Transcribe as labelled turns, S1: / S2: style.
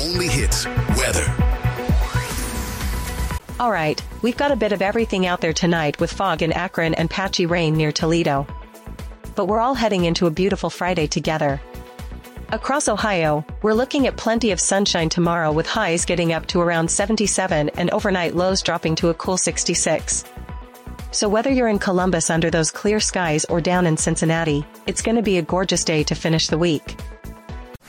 S1: only hits weather.
S2: All right, we've got a bit of everything out there tonight with fog in Akron and patchy rain near Toledo. But we're all heading into a beautiful Friday together. Across Ohio, we're looking at plenty of sunshine tomorrow with highs getting up to around 77 and overnight lows dropping to a cool 66. So whether you're in Columbus under those clear skies or down in Cincinnati, it's going to be a gorgeous day to finish the week.